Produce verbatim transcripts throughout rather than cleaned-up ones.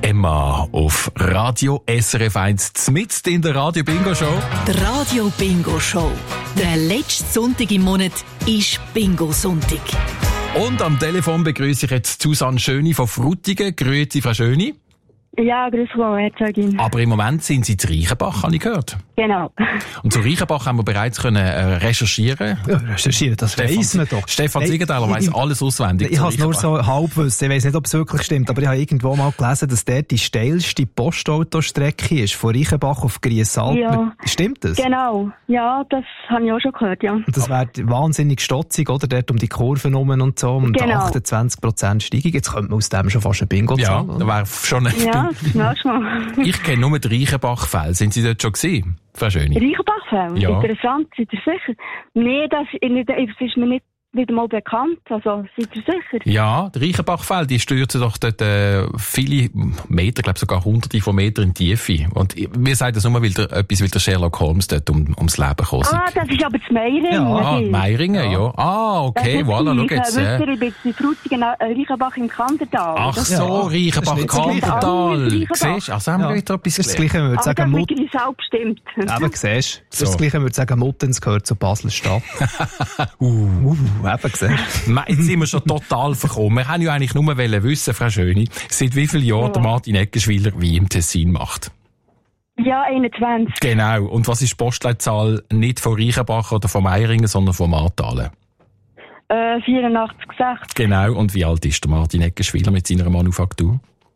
Emma auf Radio S R F eins, mitten in der Radio Bingo Show. Die Radio Bingo Show. Der letzte Sonntag im Monat ist Bingo Sonntag. Und am Telefon begrüße ich jetzt Susanne Schöni von Frutigen. Grüezi, Frau Schöni. Ja, grüß Frau Herzogin. Aber im Moment sind Sie in Reichenbach, habe ich gehört. Genau. Und zu Reichenbach haben wir bereits können, äh, recherchieren. Ja, recherchieren, das weiss man doch. Stefan Ziegentheiler weiss alles auswendig. Ich habe es nur so halb wissen. Ich weiss nicht, ob es wirklich stimmt, aber ich habe irgendwo mal gelesen, dass dort die steilste Postautostrecke ist, von Reichenbach auf Griesalp. Ja. Stimmt das? Genau. Ja, das habe ich auch schon gehört, ja. Und das wäre wahnsinnig stotzig, oder? Dort um die Kurven herum und so, um genau. achtundzwanzig Prozent Steigung. Jetzt könnte man aus dem schon fast ein Bingo ja, zahlen. Ja, da wäre schon ein Ja, das merkst du mal. Ich kenne nur den Reichenbach-Fell. Sind Sie dort schon gewesen, Frau Schöni? Reichenbach-Fell? Ja. Interessant, seid ihr sicher? Nein, das, das ist mir nicht wieder mal bekannt. Also, seid ihr sicher? Ja, der Reichenbach-Fell, die stürzen doch dort äh, viele Meter, glaube sogar hunderte von Metern in die Tiefe. Und wir sagen das nur, weil der, etwas, weil der Sherlock Holmes dort um, ums Leben gekommen ist. Ah, das ist aber das Meiringen. Ja. Ah, Meiringen, ja. ja. Ah, okay, voilà, schau jetzt. Ich Äh. bin in Frutigen, äh, Reichenbach im Kandertal. Ach das so, Ja, Reichenbach, das ist nicht das Gleiche. Kandertal. Reichenbach. Siehst du, also haben wir Ja. wieder etwas Das ist das gelernt. Gleiche, wenn wir aber sagen, das Mut. ist auch bestimmt. Eben, siehst du? Das ist So. das Gleiche, wenn wir sagen, Muttens gehört zu Basel-Stadt. uh. uh, eben, siehst du? Jetzt sind wir schon total verkommen. Wir haben ja eigentlich nur wissen, Frau Schöni, seit wie vielen Jahren der Martin Eggenschwiler wie im Tessin macht. Ja, einundzwanzig. Genau. Und was ist die Postleitzahl nicht von Reichenbach oder von Meiringen, sondern von Martalen? Äh, vierundachtzig sechzig. Genau. Und wie alt ist der Martin Eggenschwiler mit seiner Manufaktur?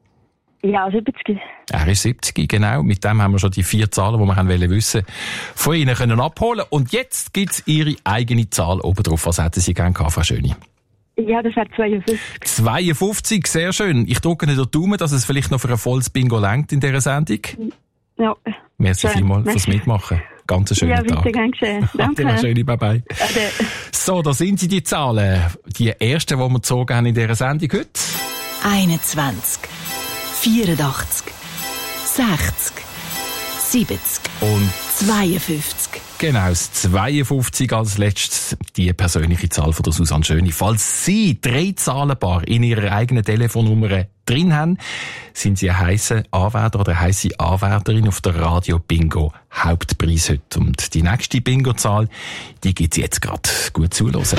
Ja, siebzig. Er ist siebzig, genau. Mit dem haben wir schon die vier Zahlen, die wir haben wollen wissen, von Ihnen können abholen. Und jetzt gibt's Ihre eigene Zahl oben drauf. Was hätten Sie gerne gehabt, Frau Schöni? Ja, das wäre zweiundfünfzig. zweiundfünfzig, sehr schön. Ich drücke Ihnen den Daumen, dass es vielleicht noch für ein volles Bingo reicht in dieser Sendung. Ja. Merci Schön. vielmals Merci. fürs Mitmachen. Ganz einen schönen Ja, Tag. bitte, gern geschehen. Danke. Ade, schöne, bye bye. Ade. So, da sind sie, die Zahlen. Die ersten, die wir gezogen haben in dieser Sendung heute. einundzwanzig, vierundachtzig, sechzig, siebzig Und zweiundfünfzig. genau, das zweiundfünfzig als letztes, die persönliche Zahl von der Susanne Schöni. Falls Sie drei Zahlenpaar in Ihrer eigenen Telefonnummer drin haben, sind Sie ein heisser Anwärter oder eine heisse Anwärterin auf der Radio Bingo Hauptpreis heute. Und die nächste Bingo-Zahl, die gibt's jetzt gerade. Gut zuhören. Jetzt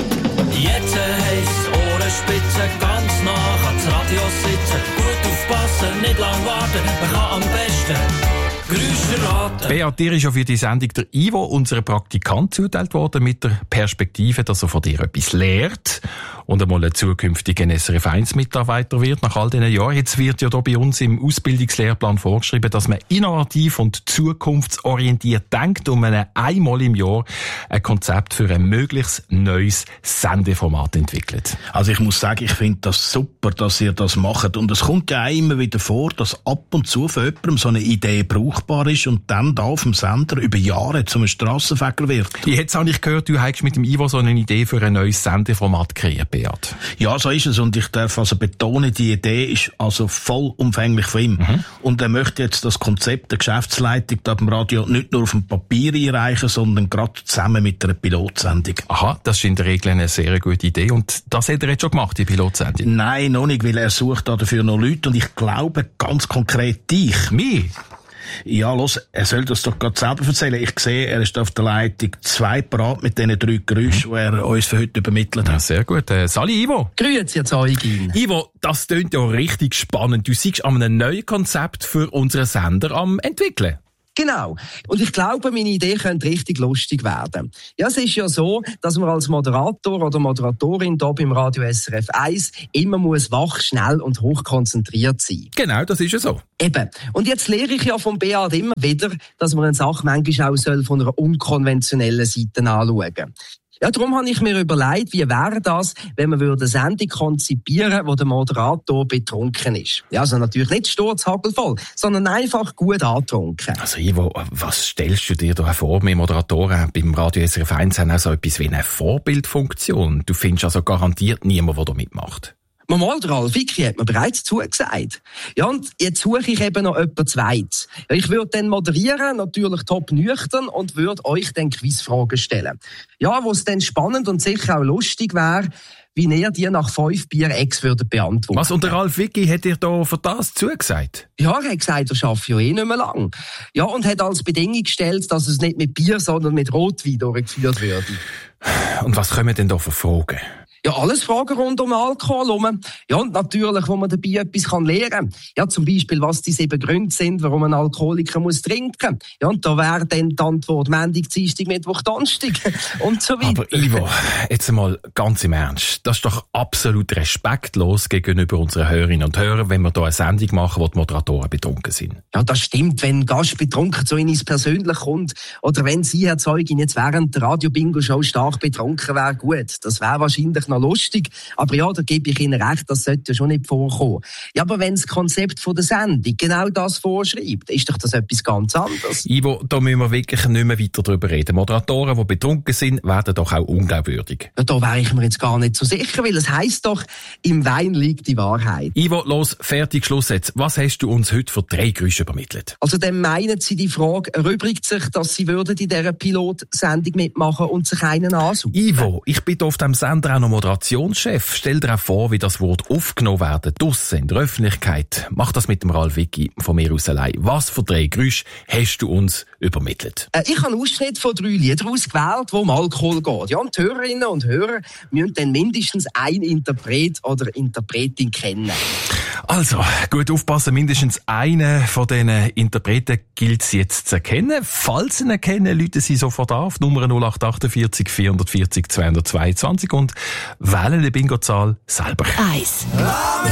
heisst Ohrenspitze, ganz nah ans Radio sitzen. Gut aufpassen, nicht lang warten, man kann am besten Geräusche raten. Beat, dir ist ja für die Sendung der Ivo, unser Praktikant, zugeteilt worden, mit der Perspektive, dass er von dir etwas lehrt und einmal ein zukünftiger S R F eins Mitarbeiter wird nach all diesen Jahren. Jetzt wird ja da bei uns im Ausbildungslehrplan vorgeschrieben, dass man innovativ und zukunftsorientiert denkt und man einmal im Jahr ein Konzept für ein möglichst neues Sendeformat entwickelt. Also ich muss sagen, ich finde das super, dass ihr das macht. Und es kommt ja auch immer wieder vor, dass ab und zu für jemandem so eine Idee brauchbar ist und dann da auf dem Sender über Jahre zum Strassenfeger wird. Jetzt habe ich gehört, du hast mit dem Ivo so eine Idee für ein neues Sendeformat kreiert, Beat. Ja, so ist es. Und ich darf also betonen, die Idee ist also vollumfänglich von ihm. Mhm. Und er möchte jetzt das Konzept der Geschäftsleitung da beim Radio nicht nur auf dem Papier einreichen, sondern gerade zusammen mit einer Pilotsendung. Aha, das ist in der Regel eine sehr gute Idee. Und das hat er jetzt schon gemacht, die Pilotsendung? Nein, noch nicht, weil er sucht da dafür noch Leute. Und ich glaube ganz konkret dich. Mich? Ja, los, er soll das doch gerade selber erzählen. Ich sehe, er ist auf der Leitung zwei parat mit diesen drei Geräuschen, die er uns für heute übermittelt hat. Ja, sehr gut. Äh, Sali, Ivo. Grüezi, jetzt Eugin. Ivo, das klingt ja richtig spannend. Du siehst an einem neuen Konzept für unseren Sender am entwickeln. Genau. Und ich glaube, meine Idee könnte richtig lustig werden. Ja, es ist ja so, dass man als Moderator oder Moderatorin hier beim Radio S R F eins immer muss wach, schnell und hochkonzentriert sein. Genau, das ist ja so. Eben. Und jetzt lehre ich ja vom Beat immer wieder, dass man eine Sache manchmal auch soll von einer unkonventionellen Seite anschauen soll. Ja, darum habe ich mir überlegt, wie wäre das, wenn man eine Sendung konzipieren, wo der Moderator betrunken ist. Ja, also natürlich nicht sturzhagelvoll, sondern einfach gut angetrunken. Also Ivo, was stellst du dir da vor? Wir Moderatoren beim Radio S R F eins haben auch so etwas wie eine Vorbildfunktion. Du findest also garantiert niemanden, der da mitmacht. Mal, der Ralf Vicky hat mir bereits zugesagt. Ja, und jetzt suche ich eben noch jemanden Zweites. Ja, ich würde dann moderieren, natürlich top nüchtern, und würde euch dann Quizfragen stellen. Ja, wo es dann spannend und sicher auch lustig wäre, wie ihr die nach fünf Bier ex würdet beantworten. Was, und der Ralf Wicki hat dir da für das zugesagt? Ja, er hat gesagt, er schafft ja eh nicht mehr lang. Ja, und hat als Bedingung gestellt, dass es nicht mit Bier, sondern mit Rotwein durchgeführt würde. Und was kommen denn da für Fragen? Ja, alles Fragen rund um Alkohol herum. Ja, und natürlich, wo man dabei etwas kann lernen kann. Ja, zum Beispiel, was die sieben Gründe sind, warum ein Alkoholiker muss trinken. Ja, und da wäre dann die Antwort Montag, Dienstag, Mittwoch, Donnerstag und so weiter. Aber Ivo, jetzt einmal ganz im Ernst. Das ist doch absolut respektlos gegenüber unseren Hörerinnen und Hörern, wenn wir hier eine Sendung machen, wo die Moderatoren betrunken sind. Ja, das stimmt, wenn ein Gast betrunken zu Ihnen persönlich kommt. Oder wenn Sie, Herr Zeugin, jetzt während der Radio-Bingo-Show stark betrunken wäre, gut. Das wäre wahrscheinlich noch lustig. Aber ja, da gebe ich Ihnen recht, das sollte schon nicht vorkommen. Ja, aber wenn das Konzept von der Sendung genau das vorschreibt, ist doch das etwas ganz anderes. Ivo, da müssen wir wirklich nicht mehr weiter drüber reden. Moderatoren, die betrunken sind, werden doch auch unglaubwürdig. Ja, da wäre ich mir jetzt gar nicht so sicher, weil es heisst doch, im Wein liegt die Wahrheit. Ivo, los, fertig, Schluss jetzt. Was hast du uns heute für drei Grüße übermittelt? Also dann meinen Sie, die Frage erübrigt sich, dass Sie würden in dieser Pilotsendung mitmachen und sich einen ansuchen? Ivo, ich bin auf dem Sender auch noch Moderationschef. Stell dir auch vor, wie das Wort aufgenommen werden, draussen in der Öffentlichkeit. Mach das mit dem Ralf Wicki von mir aus allein. Was für drei Grüße hast du uns übermittelt? Äh, ich habe einen Ausschnitt von drei Liedern ausgewählt, wo um Alkohol geht. Ja, und die Hörerinnen und Hörer müssen dann mindestens einen Interpret oder Interpretin kennen. Also, gut aufpassen, mindestens einen von diesen Interpreten gilt es jetzt zu erkennen. Falls Sie ihn kennen, rufen Sie sofort auf, Nummer null acht achtundvierzig vierhundertvierzig zweihundertzweiundzwanzig und wählen die Bingo-Zahl selber. Eins.